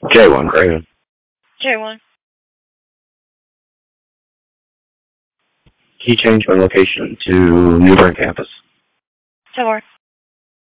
J1, Craven. J1. Can you change my location to New Bern campus? 10-4.